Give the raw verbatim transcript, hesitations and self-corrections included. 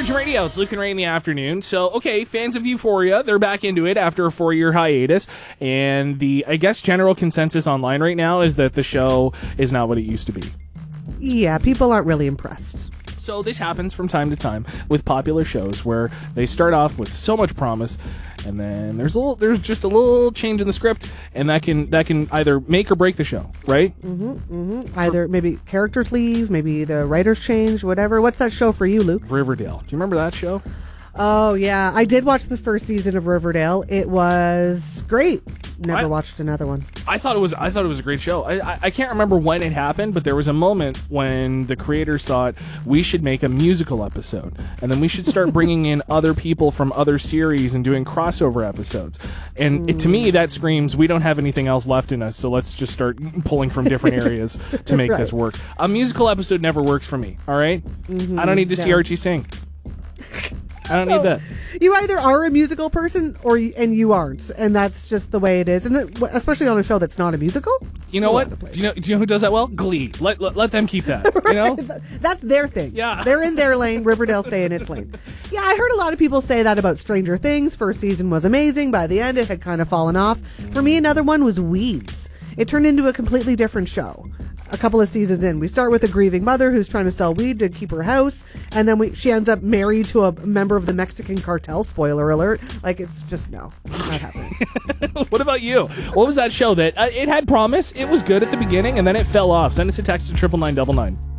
Virgin Radio, it's Luke and Ray in the afternoon. So, okay, fans of Euphoria, they're back into it after a four-year hiatus. And the, I guess, general consensus online right now is that the show is not what it used to be. Yeah, people aren't really impressed. So this happens from time to time with popular shows where they start off with so much promise, and then there's a little, there's just a little change in the script, and that can that can either make or break the show, right? Mm-hmm, mm-hmm. Either maybe characters leave, maybe the writers change, whatever. What's that show for you, Luke? Riverdale. Do you remember that show? Oh, yeah. I did watch the first season of Riverdale. It was great. Never I, watched another one. I thought it was I thought it was a great show. I, I I can't remember when it happened, but there was a moment when the creators thought we should make a musical episode, and then we should start bringing in other people from other series and doing crossover episodes. And it, to me, that screams we don't have anything else left in us, so let's just start pulling from different areas to make right. this work. A musical episode never works for me. All right, mm-hmm, I don't need to yeah. see Archie sing. I don't need that. You either are a musical person or you, and you aren't, and that's just the way it is. And it, especially on a show that's not a musical. You know what? Do you know? Do you know who does that well? Glee. Let let, let them keep that. You know, that's their thing. Yeah, they're in their lane. Riverdale stay in its lane. Yeah, I heard a lot of people say that about Stranger Things. First season was amazing. By the end, it had kind of fallen off. For me, another one was Weeds. It turned into a completely different show. A couple of seasons in, we start with a grieving mother who's trying to sell weed to keep her house, and then we, she ends up married to a member of the Mexican cartel. Spoiler alert! Like, it's just no, not happening. What about you? What was that show that uh, it had promise? It was good at the beginning, and then it fell off. Send us a text to triple nine double nine.